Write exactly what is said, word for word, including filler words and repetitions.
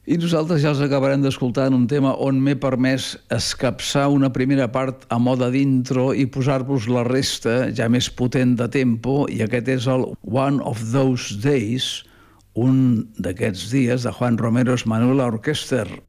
I nosaltres ja els acabarem d'escoltar en un tema on m'he permès escapçar una primera part a moda d'intro i posar-vos la resta ja més potent de tempo, i aquest és el One of Those Days, un d'aquests dies de Juan Romero's Manuela Orchester,